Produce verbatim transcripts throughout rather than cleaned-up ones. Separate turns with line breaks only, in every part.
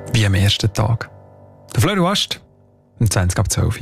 wie am ersten Tag. Der Florian Ast, um zwanzig ab zwölf.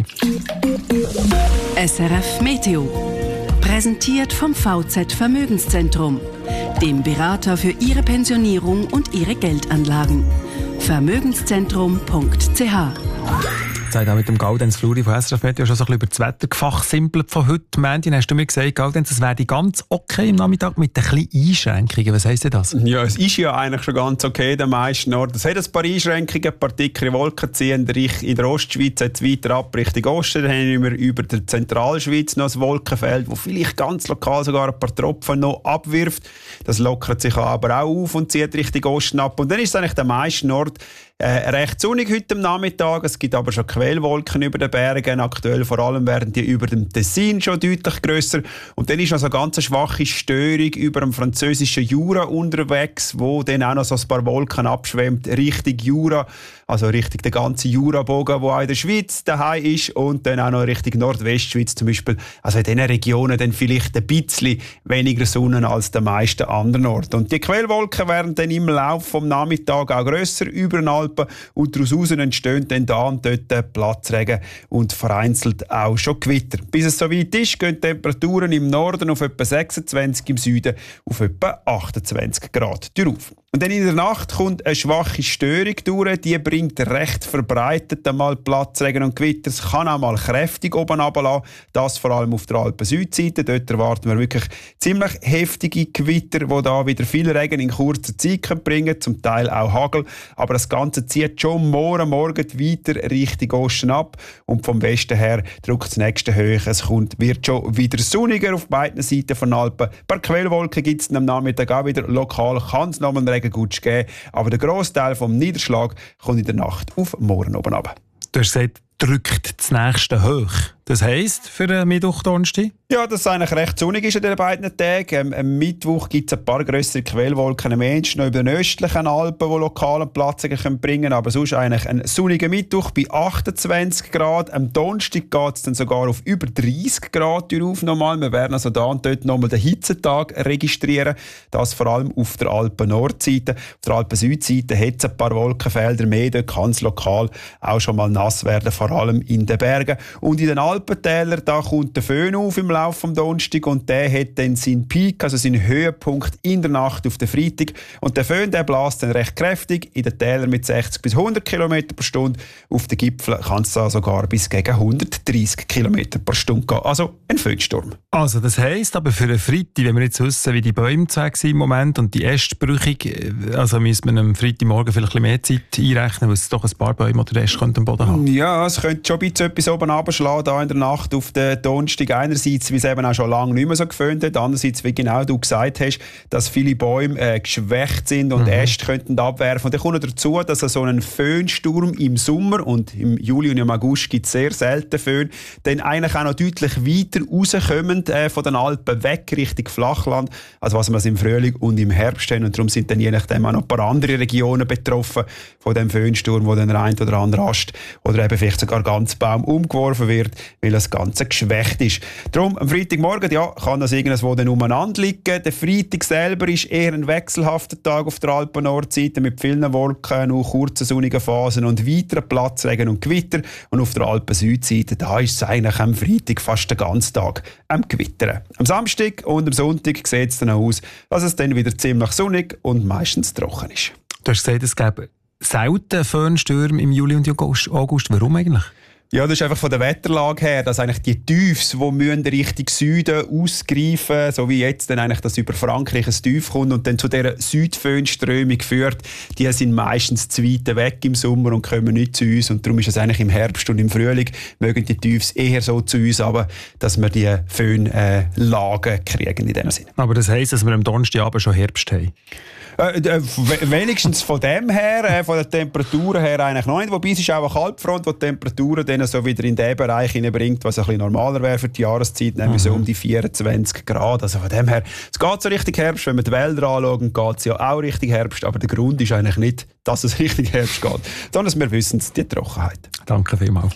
S R F Meteo. Präsentiert vom V Z Vermögenszentrum, dem Berater für Ihre Pensionierung und Ihre Geldanlagen. Vermögenszentrum punkt c h.
Sagt auch mit dem Gaudenz Fluri von S R F Meteo schon so ein bisschen über das Wetter gefachsimpelt von heute. Mandy, hast du mir gesagt, Gaudenz, es wäre ganz okay im Nachmittag mit ein bisschen Einschränkungen. Was heisst denn das?
Ja, es ist ja eigentlich schon ganz okay in den meisten Orten. Es hat ein paar Einschränkungen, ein paar dickere Wolken ziehen. In der Ostschweiz jetzt weiter ab Richtung Osten. Dann haben wir über der Zentralschweiz noch ein Wolkenfeld, das vielleicht ganz lokal sogar ein paar Tropfen noch abwirft. Das lockert sich aber auch auf und zieht Richtung Osten ab. Und dann ist es eigentlich der meisten Ort Äh, recht sonnig heute am Nachmittag. Es gibt aber schon Quellwolken über den Bergen. Aktuell vor allem werden die über dem Tessin schon deutlich grösser. Und dann ist noch so eine ganz schwache Störung über dem französischen Jura unterwegs, wo dann auch noch so ein paar Wolken abschwemmt Richtung Jura, also Richtung den ganzen Jurabogen, der auch in der Schweiz daheim ist, und dann auch noch Richtung Nordwestschweiz zum Beispiel. Also in diesen Regionen dann vielleicht ein bisschen weniger Sonne als den meisten anderen Orten. Und die Quellwolken werden dann im Laufe des Nachmittags auch grösser über den Alpen, und daraus entstehen dann da und dort Platzregen und vereinzelt auch schon Gewitter. Bis es soweit ist, gehen die Temperaturen im Norden auf etwa sechsundzwanzig, im Süden auf etwa achtundzwanzig Grad drauf. Und dann in der Nacht kommt eine schwache Störung durch, die bringt recht verbreitet einmal Platzregen und Gewitter. Es kann auch mal kräftig oben runterlassen, das vor allem auf der Alpen-Südseite. Dort erwarten wir wirklich ziemlich heftige Gewitter, die da wieder viel Regen in kurzer Zeit bringen können, zum Teil auch Hagel. Aber das Ganze zieht schon morgen Morgen weiter Richtung Osten ab, und vom Westen her drückt das nächste hoch. Es kommt, wird schon wieder sonniger auf beiden Seiten von Alpen. Ein paar Quellwolken gibt es am Nachmittag auch wieder. Lokal kann es noch einen Regen gut geben, aber der Grossteil vom Niederschlag kommt in der Nacht auf morgen oben runter.
Du hast gesagt, drückt das nächste hoch. Das heisst für den Mittwoch, Donnerstag?
Ja, dass es eigentlich recht sonnig ist an diesen beiden Tagen. Ähm, am Mittwoch gibt es ein paar grössere Quellwolken, am Ende noch über den östlichen Alpen, die lokalen Platzungen bringen können. Aber sonst eigentlich ein sonniger Mittwoch bei achtundzwanzig Grad. Am Donnerstag geht es dann sogar auf über dreißig Grad auf nochmal. Wir werden also da und dort nochmal den Hitzetag registrieren. Das vor allem auf der Alpen-Nordseite. Auf der Alpen-Südseite hat es ein paar Wolkenfelder mehr. Dort kann es lokal auch schon mal nass werden, vor allem in den Bergen. Und in den Alpentälern, da kommt der Föhn auf im Laufe des Donnerstag, und der hat dann seinen Peak, also seinen Höhepunkt in der Nacht auf den Freitag. Und der Föhn, der bläst dann recht kräftig in den Tälern mit sechzig bis hundert Kilometer pro Stunde. Auf den Gipfeln kann es da sogar bis gegen hundertdreissig Kilometer pro Stunde gehen. Also ein Föhnsturm.
Also das heisst aber für einen Freitag, wenn wir jetzt wissen, wie die Bäume zu sind im Moment und die Ästbrüchung, also müsste man am Freitagmorgen vielleicht ein bisschen mehr Zeit einrechnen, weil es doch ein paar Bäume oder Äste am Boden haben.
Ja, es könnte schon ein bisschen etwas oben runterschlagen da in der Nacht auf den Donnerstag. Einerseits, wie es eben auch schon lange nicht mehr so geföhnt hat. Andererseits, wie genau du gesagt hast, dass viele Bäume äh, geschwächt sind und mhm. Äste könnten abwerfen. Und dann kommt noch dazu, dass so ein Föhnsturm im Sommer, und im Juli und im August gibt es sehr selten Föhn, dann eigentlich auch noch deutlich weiter rauskommen äh, von den Alpen weg Richtung Flachland, als was wir es im Frühling und im Herbst haben. Und darum sind dann je nachdem auch noch ein paar andere Regionen betroffen von dem Föhnsturm, wo dann der ein oder andere Ast oder eben vielleicht sogar ganz Baum umgeworfen wird, weil das Ganze geschwächt ist. Darum, am Freitagmorgen, ja, kann das irgendwo dann umeinander liegen. Der Freitag selber ist eher ein wechselhafter Tag auf der Alpen-Nordseite mit vielen Wolken, nur kurzen sonnigen Phasen und weiteren Platzregen und Gewitter. Und auf der Alpen-Südseite, da ist es eigentlich am Freitag fast den ganzen Tag am Gewittern. Am Samstag und am Sonntag sieht es dann aus, dass es dann wieder ziemlich sonnig und meistens trocken ist.
Du hast gesagt, es gäbe selten Föhnstürme im Juli und August. Warum eigentlich?
Ja, das ist einfach von der Wetterlage her, dass eigentlich die Tiefs, die müssen Richtung Süden ausgreifen, so wie jetzt dann eigentlich das über Frankreich ein Tief kommt und dann zu dieser Südföhnströmung führt, die sind meistens zu weit weg im Sommer und kommen nicht zu uns, und darum ist es eigentlich im Herbst und im Frühling mögen die Tiefs eher so zu uns, aber dass wir die Föhnlagen äh, kriegen in diesem Sinne.
Aber das heisst, dass wir am Donnerstagabend schon Herbst haben?
Äh, äh, wenigstens von dem her, äh, von den Temperaturen her eigentlich noch nicht. Wobei es ist auch eine Kaltfront, die die Temperaturen dann so wieder in den Bereich hineinbringt, was ein bisschen normaler wäre für die Jahreszeit, nämlich mhm. so um die vierundzwanzig Grad. Also von dem her, es geht so richtig Herbst. Wenn wir die Wälder anschauen, geht es ja auch richtig Herbst. Aber der Grund ist eigentlich nicht, dass es richtig Herbst geht, sondern wir wissen es, die Trockenheit.
Danke vielmals.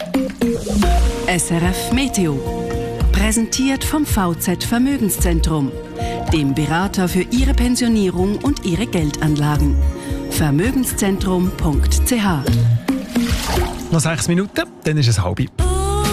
S R F Meteo. Präsentiert vom V Z Vermögenszentrum, dem Berater für Ihre Pensionierung und Ihre Geldanlagen. vermögenszentrum punkt c h.
Noch sechs Minuten, dann ist es halb.